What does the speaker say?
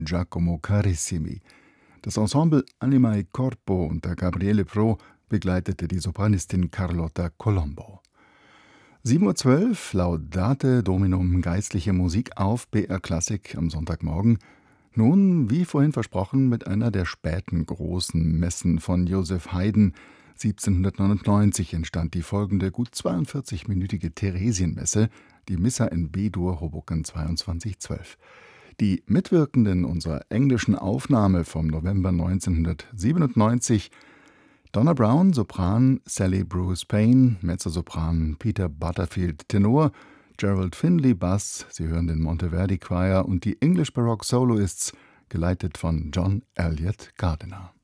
Giacomo Carissimi. Das Ensemble Anima e Corpo unter Gabriele Pro begleitete die Sopranistin Carlotta Colombo. 7:12 Uhr, Laudate Dominum, geistliche Musik auf BR Klassik am Sonntagmorgen. Nun, wie vorhin versprochen, mit einer der späten großen Messen von Joseph Haydn. 1799 entstand die folgende gut 42-minütige Theresienmesse, die Missa in B-Dur, Hoboken 2212. Die Mitwirkenden unserer englischen Aufnahme vom November 1997: Donna Brown, Sopran, Sally Bruce Payne, Mezzosopran, Peter Butterfield, Tenor, Gerald Finley, Bass, Sie hören den Monteverdi Choir und die English Baroque Soloists, geleitet von John Elliott Gardiner.